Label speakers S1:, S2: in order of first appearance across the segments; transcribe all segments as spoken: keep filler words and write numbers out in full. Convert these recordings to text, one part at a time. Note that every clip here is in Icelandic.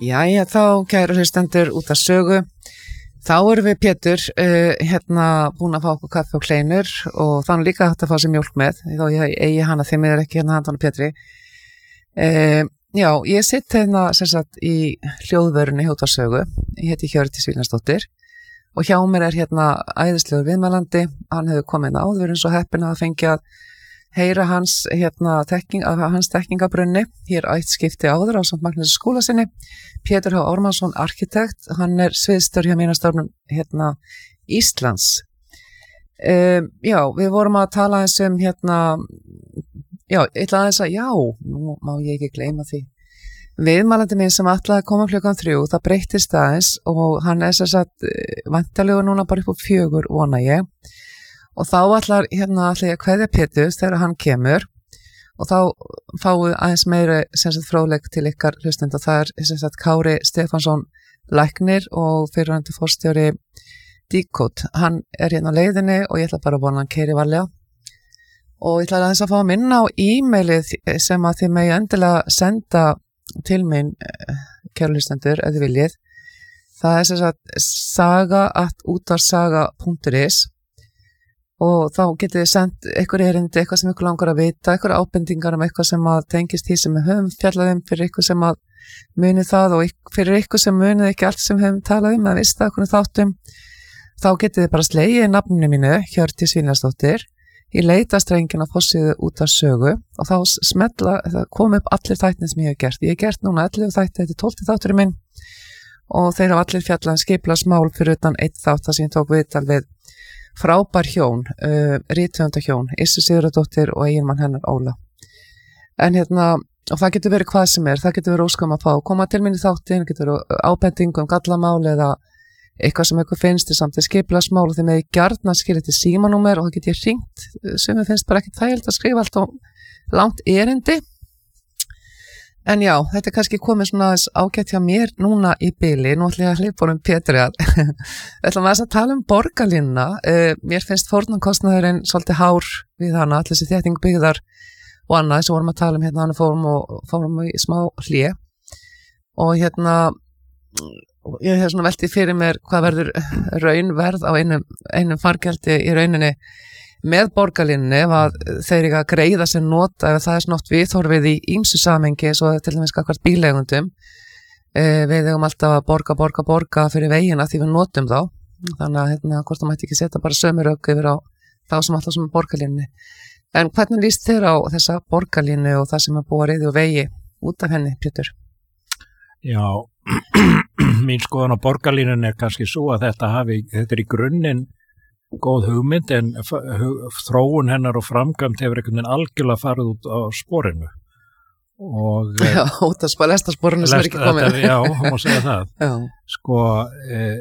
S1: Jæja, þá kæru hlustendur út af sögu. Þá erum við Pétur uh, hérna búin að fá okkur kaffi og kleinur og þannig líka hægt að fá sér mjólk með þó ég eigi hana því mér er ekki hérna handan á Pétri. Uh, já, ég sitt hérna sem sagt í hljóðvörunni út af sögu. Ég heiti Hjördís Vilhjálmsdóttir og hjá mér er hérna æðislegur viðmælandi. Hann hefur komið inn áður eins og heppinn að fengja að heyra hans, hérna, tekking, hans tekkingabrunni, hér ætt skipti áður á Samt Magnús skóla sinni. Pétur H. Ármannsson, arkitekt, hann er sviðstjóri hjá Minjastofnun hérna Íslands. Um, já, við vorum að tala eins um hérna, já, ég ætla aðeins að, já, nú má ég ekki gleyma því. Viðmælandi minn sem ætlaði að koma klukkan þrjú, það breyttist aðeins og hann er sem sagt væntanlegur núna bara upp á fjögur, vona ég. Og þá ætlar hérna ætla ég að kveðja Pétur þegar hann kemur og þá fáum aðeins meiri sem sagt fróðleik til ykkar hlustenda. Það er sem sagt Kári Stefánsson læknir og fyrrverandi forstjóri Decode. Hann er hérna á leiðinni og ég ætla bara að vona hann keyri varlega. Og ég ætla aðeins að fá að minna á e-mailið sem að þið megi endilega senda til mín, kæru hlustendur, ef þið viljið. Það er sem sagt saga at útvarsaga punktur is. Og þá getið þið sendt ykkur erindi, eitthvað sem ykkur langar að vita, ykkur ábendingar um eitthvað sem að tengist því sem við höfum fjallað um fyrir ykkur sem að muni það og ykkur, fyrir ykkur sem munið ekki allt sem við höfum talað um að vista okkur þáttum. Þá getið þið bara slegið nafninu mínu, Hjördís Vilhjálmsdóttir, í leitastrengina fossiðu út af sögu og þá smetla, það kom upp allir þættin sem ég hef gert. Ég hef gert núna ellefu þætti, þetta er tólfti þátturinn minn og þeir hafa allir fjallað um skipulagsmál fyrir utan einn þátt þar sem ég tók viðtal við frábær hjón, uh, rithöfundahjón, Issu Sigurðardóttir og eiginmann hennar Óla. En hérna, og það getur verið hvað sem er, það getur verið óskam að fá, koma til minni þáttin, getur verið ábendingu um gallamál eða eitthvað sem eitthvað finnst í samtíð skipulagsmál og þeim eða gjarnan skilja til símanúmer og það get ég hringt, sem við finnst bara ekki þægilt að skrifa allt á langt erindi. En já, þetta er kannski komið svona aðeins ágætt hjá mér núna í bili, nú ætlum ég að hleypa um Pétri að við ætlum að tala um borgarlínuna. Uh, mér finnst fórnarkostnaðurinn svolítið hár við hana, allir þessi þétting byggðar og annað sem vorum að tala um hérna, hann fórum og fórum í smá hlé og hérna ég hef svona veltið fyrir mér hvað verður raunverð á einum, einum fargjaldi í rauninni með borgarlínunni ef að þeir ekki að greiða sem nota ef það er snott viðhorfið í ýmsu samhengi svo til dæmis kakvart bíleigundum e, við eigum alltaf að borga, borga, borga fyrir vegina því við notum þá þannig að hérna hvort það mætti ekki setja bara sömu rök yfir á þá sem alltaf sem borgarlínunni. En hvernig líst þér á þessa borgarlínu og það sem er búið að reiði og vegi út af henni, Pétur?
S2: Já, mín skoðan á borgarlínunni er kannski svo að þetta hafi, þetta er í grunninn góð hugmynd en þróun hennar og framkvæmd hefur einhvern veginn algjörlega farið út á sporinu og
S1: já, út af lestasporinu sem er ekki komið
S2: já, má segja það
S1: já.
S2: Sko eh,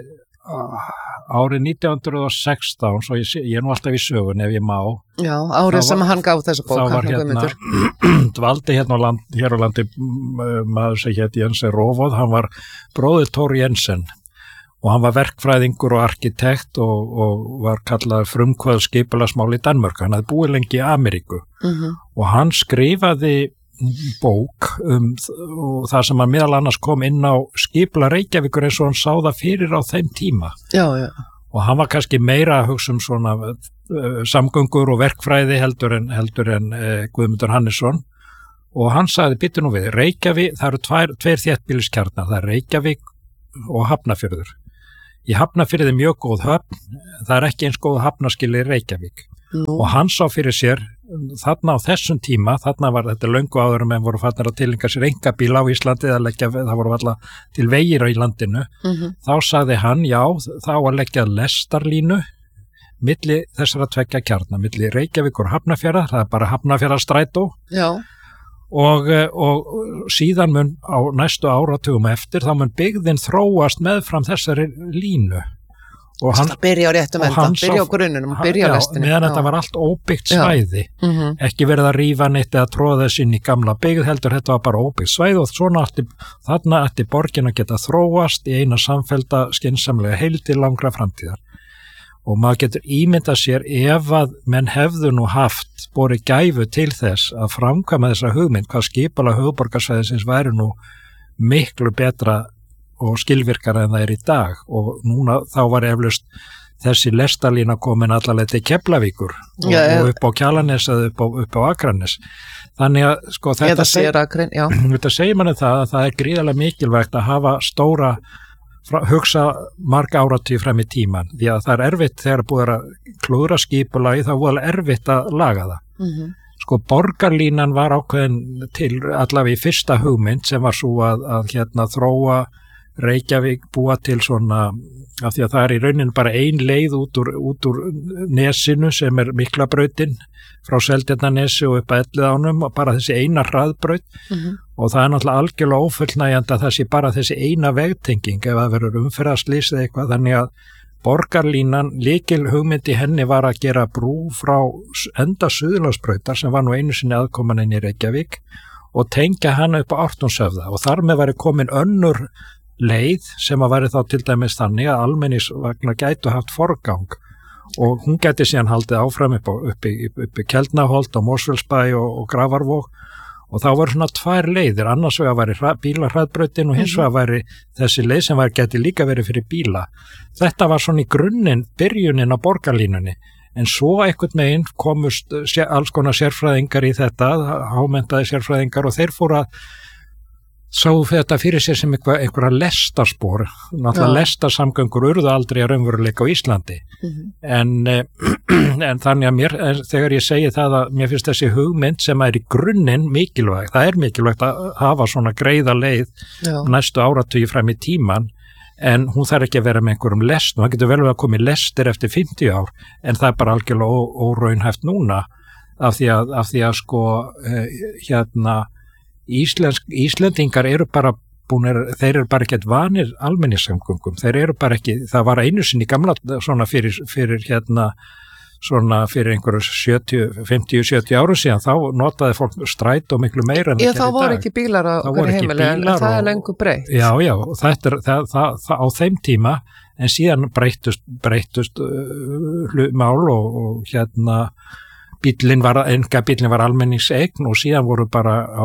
S2: árið nítján hundruð og sextán svo ég, ég er nú alltaf í sögun ef ég má
S1: já, árið sem hann gaf þessu bók
S2: þá var hérna dvaldi hérna á land, hér á landi maður sem hétt Jensen Rófóð, hann var bróðir Thor Jensen og hann var verkfræðingur og arkitekt og, og var kallað frumkvæð skipulagsmál í Danmörk. Hann hafði búið lengi í Ameríku
S1: mm-hmm.
S2: og hann skrifaði bók um það sem að meðal annars kom inn á skipulag Reykjavíkur eins og hann sá það fyrir á þeim tíma.
S1: Já, já.
S2: Og hann var kannski meira að hugsa um svona uh, samgöngur og verkfræði heldur en, heldur en uh, Guðmundur Hannesson og hann sagði býttu nú við, Reykjavík, það eru tvær, tveir þéttbýliskjarnar, það er Reykjavík og Hafnarfjörður. Í Hafnarfirði er mjög góð höfn, það er ekki eins góð hafnaskili í Reykjavík. Nú. Og hann sá fyrir sér, þarna á þessum tíma, þarna var þetta löngu áður en voru farnir að tilenga sér einkabíl á Íslandi, leggja, það voru alltaf til vegir á í landinu. Mm-hmm. Þá sagði hann, já, þá að leggja lestarlínu milli þessara tveggja kjarna, milli Reykjavík og Hafnarfjarðar, það er bara Hafnarfjarðarstrætó.
S1: Já.
S2: Og, og síðan mun á næstu áratugum eftir þá mun byggðin þróast meðfram þessari línu og hann
S1: byrja á réttum enda, byrja á grunnunum, byrja á lestinni
S2: meðan þetta var allt óbyggt svæði mm-hmm. ekki verið að rífa neitt eða tróða þess inn í gamla byggð heldur þetta var bara óbyggt svæði og svona allt, þarna ætti borgin að geta þróast í eina samfellda skynsamlega heil til langra framtíðar og maður getur ímyndað sér ef að menn hefðu nú haft borið gæfu til þess að framkvæma þessa hugmynd hvað skipulag höfuðborgarsvæðisins væri nú miklu betra og skilvirkara en það er í dag og núna þá var eflaust þessi lestalína komin allavega til Keflavíkur og,
S1: Já,
S2: og upp á Kjalarnes eða upp á, upp á Akranes. Þannig að sko þetta, seg,
S1: akrin,
S2: þetta segir manni það að það er gríðarlega mikilvægt að hafa stóra, fra, hugsa marga áratugir fram í tíman því að það er erfitt þegar búið að klúðra skipulagi þá er alveg erfitt að laga það.
S1: Mm-hmm.
S2: Sko borgarlínan var ákveðin til allavega í fyrsta hugmynd sem var svo að, að hérna þróa Reykjavík búa til svona af því að það er í rauninni bara ein leið út úr, út úr nesinu sem er Miklabrautin frá Seltjarnarnesi og upp að Elliðaánum og bara þessi eina hraðbraut
S1: mm-hmm.
S2: og það er náttúrulega algjörlega ófullnægjandi að það sé bara þessi eina vegtenging ef það verður umferðarslys eða eitthvað þannig að borgarlínan, lykil hugmyndi henni var að gera brú frá enda Suðurlandsbrautar sem var nú einu sinni aðkoman inn í Reykjavík og tengja hana upp á Ártúnshöfða og þar með væri komin önnur leið sem að væri þá til dæmis þannig að almenningsvagnar gætu haft forgang og hún gæti síðan haldið áfram upp, á, upp, í, upp í Keldnaholt og Mosfellsbæ og, og Grafarvog og þá voru svona tvær leiðir, annars vegar væri bílahraðbrautin og hins vegar væri þessi leið sem væri gæti líka verið fyrir bíla. Þetta var svona í grunninn, byrjunin á borgarlínunni en svo einhvern veginn komust alls konar sérfræðingar í þetta, hámenntaði sérfræðingar og þeir fóru að sáu þetta fyrir sér sem eitthvað, eitthvað lestarspor, náttúrulega lestarsamgöngur urðu aldrei að raunveruleika á Íslandi mm-hmm. en, en þannig að mér, þegar ég segi það að mér finnst þessi hugmynd sem er í grunninn mikilvægt, það er mikilvægt að hafa svona greiða leið Já. Næstu áratugi fram í tíman en hún þarf ekki að vera með einhverjum lestum, það getur vel að koma í lestir eftir fimmtíu ár en það er bara algjörlega óraunhæft núna af því að, af því að sko eh, hérna Íslensk, Íslendingar eru bara búinir, þeir eru bara ekkert vanir almenningssamgöngum, þeir eru bara ekki, það var einu sinni gamla svona fyrir, fyrir hérna, svona fyrir einhverju sjötíu, fimmtíu, sjötíu ára síðan, þá notaði fólk strætó miklu meira en
S1: Já, þá voru ekki bílar á hverju heimili, en það er lengur breytt.
S2: Já, já, og þetta er, það, það, það á þeim tíma, en síðan breyttust, breyttust uh, mál og, og hérna, bíllinn var, enga bíllinn var almenningseign og síðan voru bara á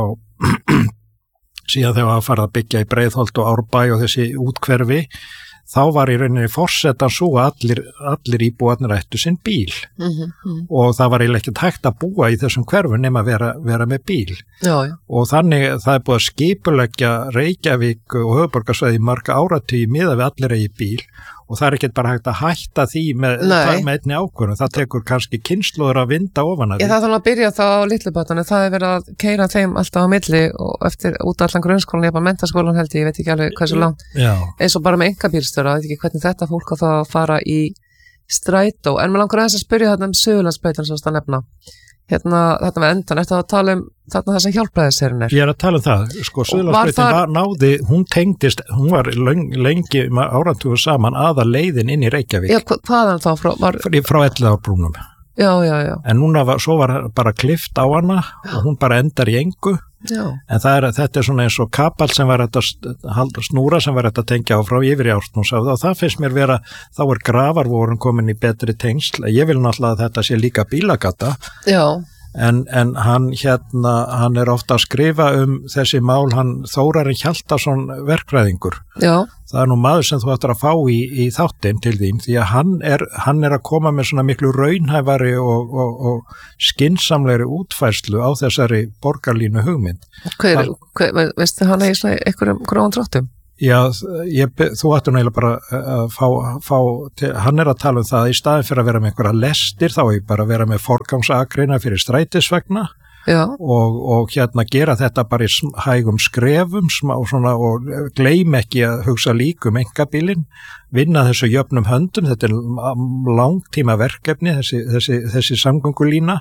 S2: síðan þegar að fara að byggja í Breiðholt og Árbæ og þessi útkverfi þá var í rauninni forsetan svo að allir, allir íbúarnir ættu sinn bíl
S1: mm-hmm.
S2: og það var eiginlega ekkert hægt að búa í þessum hverfum nema að vera, vera með bíl
S1: já, já.
S2: Og þannig það er búið að skipuleggja Reykjavík og höfuðborgarsvæði í marga áratugi miðað við allir eigi bíl og það er ekkert bara hægt að hætta því með, með einni ákvörðun, það tekur kannski kynslóður að vinda ofan að því.
S1: Ég það þannig að byrja þá á Litlubátunni, það er verið að keyra þeim alltaf á milli og eftir út allan grunnskólan, ég bara menntaskólan held ég, ég veit ekki alveg hversu langt, eins og bara með einkabílstjóra, ég veit ekki hvernig þetta fólk á það að fara í strætó, en mér langar aðeins að spyrja þarna um Suðurlandsbrautina sem það nefna. Hérna, þetta með endan, ertu að tala um þarna þess að hjálpræðisherinn er?
S2: Ég er að tala um það, sko, Suðurlandsbrautin var, var náði, hún tengdist, hún var lengi áratugur saman aða leiðin inn í Reykjavík.
S1: Já, hvaðan þá? Frá, var...
S2: frá Elliðaárbrúnum.
S1: Já, já, já.
S2: En núna var, svo var bara klift á hana og hún bara endar í engu.
S1: Já.
S2: En það er, þetta er svona eins og kapall sem var þetta snúra sem var þetta að tengja á frá yfir í Ártúnshöfða og það finnst mér vera, þá er Grafarvogurinn komin í betri tengsl. Ég vil náttúrulega að þetta sé líka bílagata.
S1: Já.
S2: En, en hann hérna, hann er ofta að skrifa um þessi mál, hann Þórarinn Hjaltason verkfræðingur.
S1: Já.
S2: Það er nú maður sem þú ættir að fá í, í þáttinn til þín, því að hann er, hann er að koma með svona miklu raunhæfari og, og, og skynsamlegri útfærslu á þessari borgarlínu hugmynd.
S1: Hver, hver, veistu hann er í svona einhverjum gróðan dráttum?
S2: Já, ég, þú ættir nú eiginlega bara að fá, fá til, hann er að tala um það að í staðin fyrir að vera með einhverja lestir, þá er bara að vera með forgangsakreina fyrir strætisvagna og, og hérna gera þetta bara í hægum skrefum smá, svona, og gleym ekki að hugsa líka um einkabílinn, vinna þessu jöfnum höndum, þetta er langtíma verkefni, þessi, þessi, þessi samgöngulína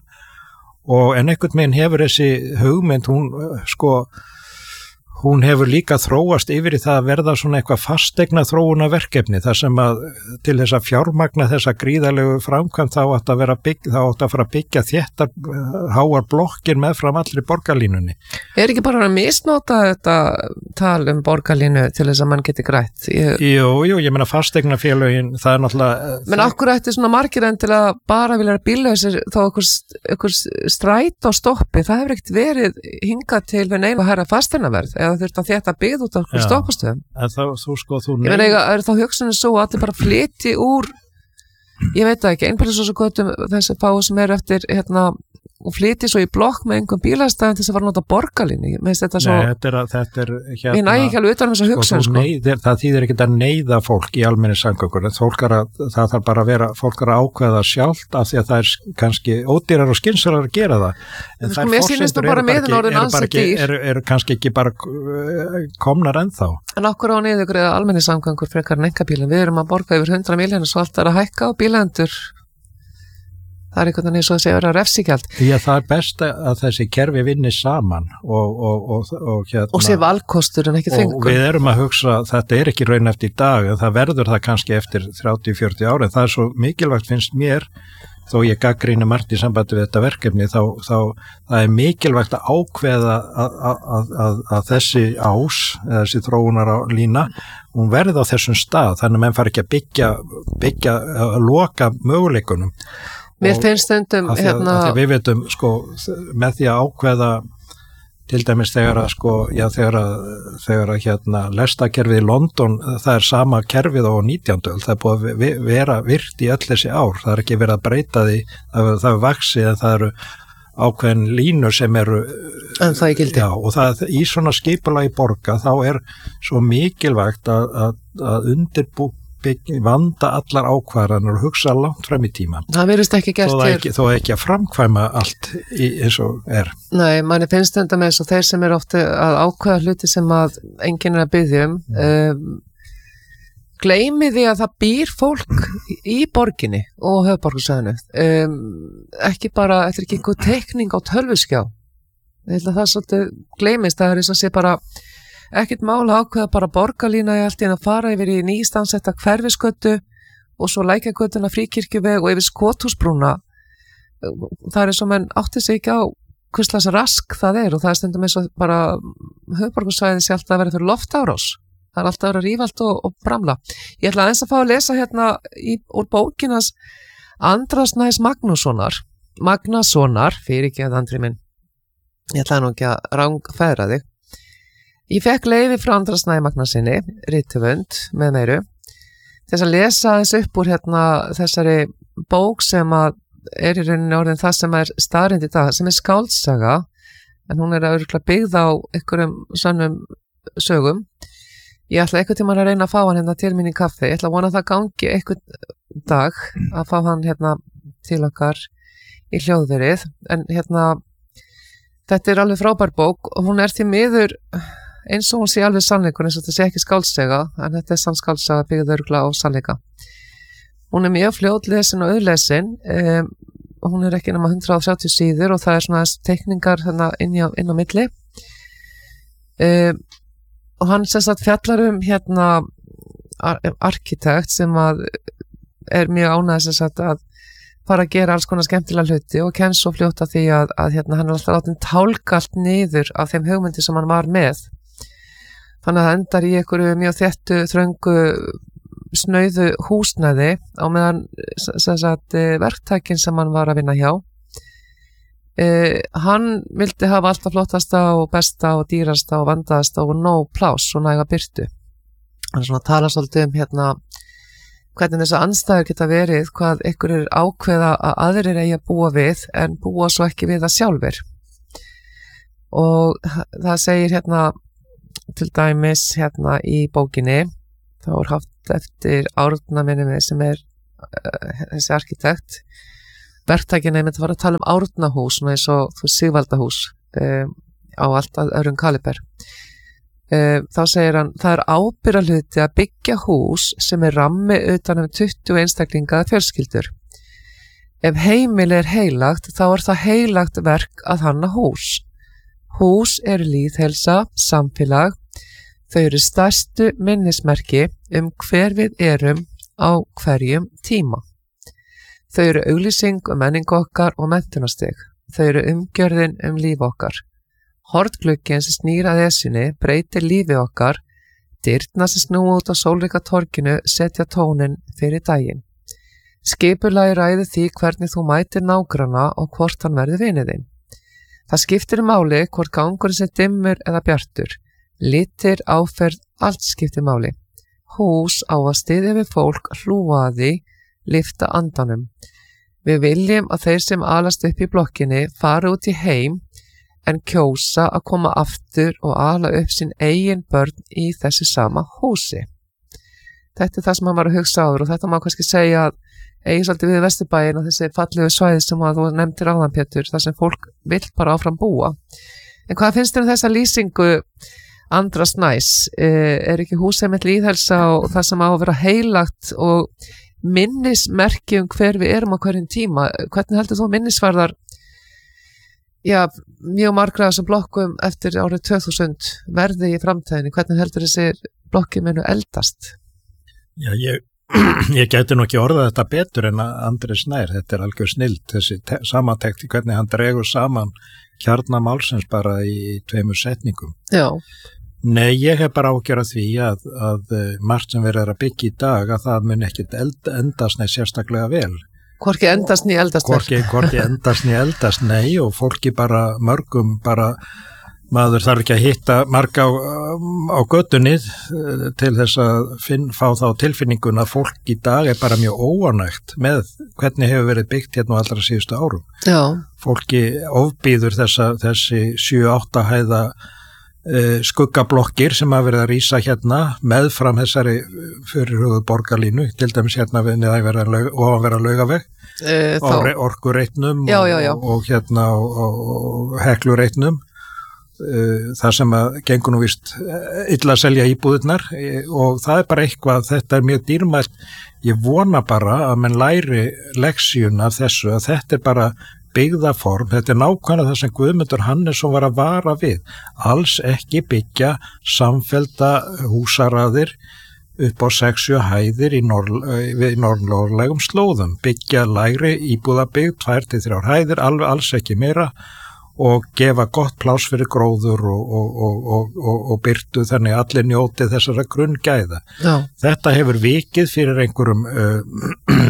S2: og en einhvern veginn hefur þessi hugmynd, hún sko hún hefur líka þróast yfir í það að verða svona eitthvað fastegna þróuna verkefni þar sem að til þess að fjármagna þessa gríðarlegu framkvæmd þá átt að vera bygg, þá átt að fara að byggja þéttar háar blokkir með fram allri borgarlínunni. Er
S1: ekki bara að misnota þetta tal um borgarlínu til þess að mann geti grætt? Ég...
S2: Jú, jú, ég meina fastegnafélögin, það er náttúrulega...
S1: Men okkur ætti svona margir en til að bara vilja bíllausir þá okkur stræt og stoppi, það hefur ekkert verið hingað til við neina að hæra fasteignaverð eða það þurft að þetta byggð út af
S2: Já.
S1: stoppastöðum.
S2: En þá, þú sko, þú
S1: Ég meina, eiga- er þá hugsunin svo að allir bara flyti úr, ég veit það ekki, einbælis og svo gotum þessi fáu sem eru eftir, hérna, og flyti svo í blokk með einhverjum bílastæðin til þess að fara að nota borgarlínu. Ég meðist þetta svo,
S2: Nei, þetta er, að- þetta er hérna,
S1: ég næ ekki alveg utan um þessa
S2: sko,
S1: hugsun,
S2: þú
S1: sko.
S2: neyðir, það þýðir ekki að neyða fólk í almenni samgöngur, fólk er að, það þarf bara að vera, fólk er að ákveða sjálft af því að það er kannski ódýrar og skynsalar að gera það. En
S1: Sko,
S2: þær
S1: mér sýnist nú
S2: forsendur
S1: bara
S2: eru bara
S1: miðin
S2: ekki-
S1: orðin
S2: eru
S1: ansi
S2: bara ekki-
S1: dýr.
S2: eru, eru kannski ekki bara uh, komnar ennþá.
S1: En okkur á niður eða almenni samgöngur frekar en einkabílinn. Við erum að borga yfir hundrað miljónir svo allt er að hækka og bílendur, það er einhvern veginn eins og þessi vera refsigjald.
S2: Því að það er best að þessi kerfi vinni saman og, og, og, og hérna.
S1: Og sé valkostur en ekki
S2: Og
S1: þvingun.
S2: við erum að hugsa, þetta er ekki raun eftir í dag, en það verður það kannski eftir þrjátíu til fjörutíu ári, en það er svo mikilvægt finnst mér, þó ég gagnrýni margt í sambandi við þetta verkefni, þá, þá það er mikilvægt að ákveða að, að, að, að þessi ás, þessi þróunar á lína, hún verði á þessum stað, þannig að menn fara ekki að byggja, byggja að loka möguleikunum.
S1: Mér
S2: Og
S1: finnst stundum,
S2: af því að,
S1: hérna,
S2: af því að við veitum, sko, með því að ákveða til dæmis þegar að sko, já þegar að, þegar að hérna lestakerfið í London, það er sama kerfið á nítjándu öld, það er búið að vi- vera virt í öll þessi ár, það er ekki verið að breyta því, það, það er vaxið en það eru ákveðin línur sem eru
S1: en það er gildi.
S2: já, og það í svona skipulagi borga þá er svo mikilvægt að, að, að undirbú vanda allar ákvarðanir og hugsa langt fram í tíman.
S1: Það verðist ekki
S2: Þó
S1: gert
S2: það
S1: hér.
S2: ekki, þó ekki að framkvæma allt í, eins og er.
S1: Nei, manni finnst stundum eins og þeir sem eru ofta að ákveða hluti sem að enginn er að byggja um. Um, gleymi því að það býr fólk í borginni og höfuðborgarsvæðinu. Um, ekki bara, þetta er ekki einhver teikning á tölvuskjá. Ég held að það svolítið gleymist, það er eins og sé bara ekkert mál að ákveða bara borgarlína í allt í en að fara yfir í nýstansetta hverfisgötu og svo lækjagötuna Fríkirkjuveg og yfir Skothúsbrúna. Það er eins og menn átti sig ekki á hvurslags rask það er og það er stundum eins og bara höfuðborgarsvæði sé alltaf að vera fyrir loftárás. Það er alltaf að vera rífald og, og bramla. Ég ætla aðeins að fá að lesa hérna í, úr bókinas András Næs Magnússonar, Magnasonar, fyrir ekki að Andri minn. Ég ætla nú ekki að rangfæðra þig. Ég fekk leyfi frá András Næ Magnússinni, rithöfund með meiru, þess að lesa þess upp úr hérna þessari bók sem að er í rauninni orðin það sem er staðrind í dag, sem er skáldsaga, en hún er örugglega byggð á einhverjum sannum sögum. Ég ætla einhvern tímann að reyna að fá hann hérna til mín í kaffi. Ég ætla að vona að það gangi einhvern dag að fá hann hérna til okkar í hljóðverið. En hérna, þetta er alveg frábær bók og hún er því miður eins og hún sé alveg sannleikur, eins og þetta sé ekki skáldsega, en þetta er sann skáldsaga byggð örugglega á sannleika. Hún er mjög fljótlesin og auðlesin, um, og hún er ekki nema hundrað og þrjátíu síður og það er svona teikningar hérna inn, á, inn á milli. Um, og hann sem sagt fjallar um hérna ar arkitekt sem að er mjög ánægð sem sagt að fara að gera alls konar skemmtilega hluti og kenn svo fljótt að því að, að hérna, hann er alltaf látið tálkalt niður af þeim hugmyndi sem hann var með. Þannig að það endar í einhverju mjög þéttu, þröngu, snauðu húsnæði á meðan sem sagt, verktakinn sem hann var að vinna hjá. Uh, hann vildi hafa alltaf flottasta og besta og dýrasta og vandaðasta og nóg pláss og næga byrtu. Hann er svona að tala svolítið um hérna hvernig þess að andstæður geta verið, hvað ykkur er ákveða að aðrir eigi að búa við en búa svo ekki við það sjálfur. Og það segir hérna til dæmis hérna í bókinni, þá er haft eftir Árna minni mig sem er uh, þessi arkitekt. Verktakinn er myndi að fara að tala um Árnahús, svona eins og Sigvaldahús um, á allt að öðrum kaliber. Um, þá segir hann, það er ábyrgðarhluti að byggja hús sem er rammi utan um tuttugu einstaklinga fjölskyldur. Ef heimil er heilagt, þá er það heilagt verk að hanna hús. Hús eru lýðheilsa, samfélag, þau eru stærstu minnismerki um hver við erum á hverjum tíma. Þau eru auglýsing um menningu okkar og menntunastig. Þau eru umgjörðin um líf okkar. Hortglugginn sem snýr að esjunni breytir lífi okkar, dyrnar sem snúa út á sólríka torginu setja tónin fyrir daginn. Skipulagi ræði því hvernig þú mætir nágranna og hvort hann verður vinið þinn. Það skiptir máli hvort gangurinn sem dimmur eða bjartur, Litir, áferð, allt skiptir máli. Hús á að styðja við fólk, hlúa að því, lyfta andanum. Við viljum að þeir sem alast upp í blokkinni fara út í heim en kjósa að koma aftur og ala upp sín eigin börn í þessi sama húsi. Þetta er það sem hann var að hugsa áður og þetta má kannski segja að eigi svolítið við Vesturbæinn og þessi fallegu svæði sem að þú nefndir áðan, Pétur, þar sem fólk vill bara áfram búa. En hvað finnst þér um þessa lýsingu Andra Snæs? Er ekki húsið mitt lýðhelsa og það sem á að vera heilagt og minnismerki um hver við erum á hverjum tíma? Hvernig heldur þú minnisvarðar já, mjög margra þessum blokkum eftir árið tvö þúsund verði í framtíðinni? Hvernig heldur þessi blokki munu eldast?
S2: Já, ég Ég gæti nú ekki orðað þetta betur en Andri Snær, þetta er algjör snild, þessi samantekt í hvernig hann dregur saman kjarnamálsins bara í tveimur setningum.
S1: Já.
S2: Nei, ég hef bara ágjör að því að, að margt sem verður að byggja í dag að það mun ekkit eld, endast nei sérstaklega vel.
S1: Hvorki endast ný eldast vel.
S2: Hvorki, hvorki endast ný eldast, nei, og fólki bara mörgum bara maður þarf ekki að hitta marga á, á götunni til þess að finn, fá þá tilfinningun að fólk í dag er bara mjög óánægt með hvernig hefur verið byggt hérna á allra síðustu árum.
S1: Já.
S2: Fólki ofbýður þessa, þessi sjö átta hæða uh, skuggablokkir sem hafa verið að rísa hérna meðfram þessari fyrirhuguðu borgarlínu, til dæmis hérna við niður að vera og að vera Laugaveg
S1: uh,
S2: og orkureitnum
S1: já, já, já.
S2: Og, og hérna og, og heklureitnum. Það sem að gengur nú víst illa að selja íbúðirnar og það er bara eitthvað, þetta er mjög dýrmælt. Ég vona bara að menn læri leksíun af þessu, að þetta er bara byggðaform, þetta er nákvæmlega það sem Guðmundur Hannesson var að vara við. Alls ekki byggja samfellda húsaraðir upp á sex sjö hæðir í norðlægum slóðum, byggja lægri íbúðabyggð, tvær til þrjár hæðir, alveg alls ekki meira og gefa gott pláss fyrir gróður og, og, og, og, og, og byrtu þannig að allir njóti þessara grunngæða. Já. Þetta hefur vikið fyrir einhverjum uh,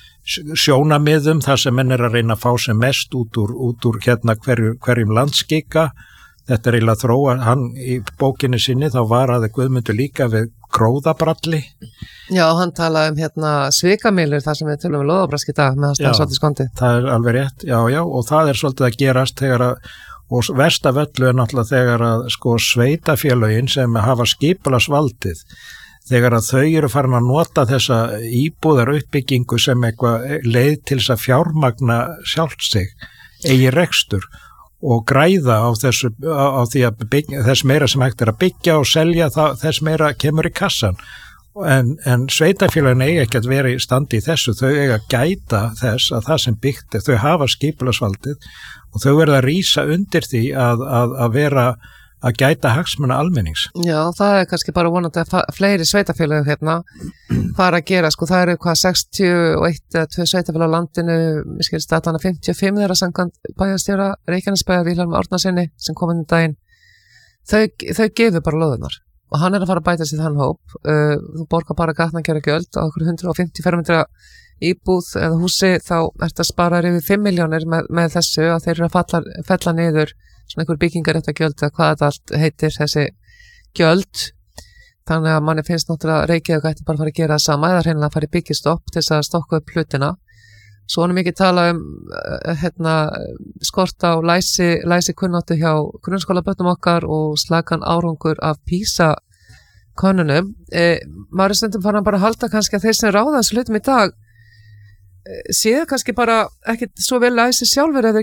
S2: sjónamiðum þar sem menn er að reyna að fá sem mest út úr, út úr hérna hverju, hverjum landskika. Þetta er eiginlega þróa, hann í bókinni sinni þá varaði Guðmundur líka við gróðabralli.
S1: Já, hann talaði um hérna svikamilur þar sem við tölum um loðabrask í dag með að staða svolítið skondið.
S2: Það er alveg rétt, já, já, og það er svolítið að gerast þegar að, og verst af öllu er náttúrulega þegar að sko sveitafélögin sem hafa skipulagsvaldið, þegar að þau eru farin að nota þessa íbúðar uppbyggingu sem eitthvað leið til þess að fjármagna sjálft sig, eigi rekstur og græða á, þessu, á, á því að byggja, þess meira sem hægt er að byggja og selja það, þess meira kemur í kassan. En, en sveitafélagin eiga ekki að vera í standi í þessu, þau eiga að gæta þess að það sem byggt er, þau hafa skipulagsvaldið og þau verða að rísa undir því að, að, að vera að gæta hagsmuna almennings.
S1: Já, það er kannski bara vonandi að fleiri sveitafélög hérna fara að gera, sko það eru hvað sextíu og eitt eða tvö sveitafélög á landinu, mér skilst að allan að fimmtíu og fimm þeirra samkvæmt bæjarstjóra Reykjanesbæjar Vilhjálmur Árnasyni sem kom inn um daginn, þau, þau gefur bara lóðunar og hann er að fara að bæta sér þann hóp, uh, þú borgar bara gatnagerra gjöld á okkur hundrað og fimmtíu fermetra íbúð eða húsi, þá ert að spara yfir fimm milljónir með, með þessu að þeir eru að falla, fella niður svona einhver byggingaréttagjöld eða hvað þetta allt heitir þessi gjöld, þannig að manni finnst náttúrulega Reykjavík ætti bara að fara að gera það sama eða hreinlega að fara í byggistopp til þess að stokka upp hlutina. Svo er mikið tala um hérna, skort á læsi, læsi kunnáttu hjá grunnskólabörnum okkar og slakan árangur af PISA könnunum. E, maður er stundum farin bara að halda kannski að þeir sem ráða þessu hlutum í dag séu kannski bara ekki svo vel læsi sjálfur eða